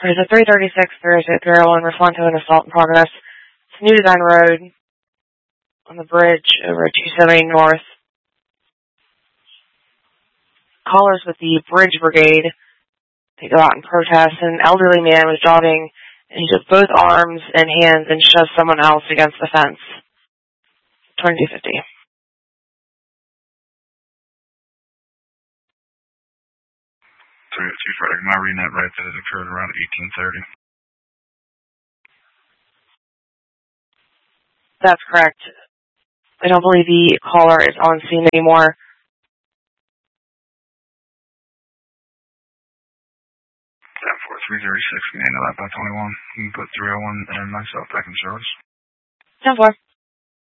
There's a 336, 301, respond to an assault in progress. It's New Design Road on the bridge over 270 North. Callers with the Bridge Brigade, they go out and protest. An elderly man was jogging, and he took both arms and hands and shoved someone else against the fence. 2250. Am I reading that right? That it occurred around 1830? That's correct. I don't believe the caller is on scene anymore. 336, we handle that by 21. You can put 301 and myself back in service. 10-4.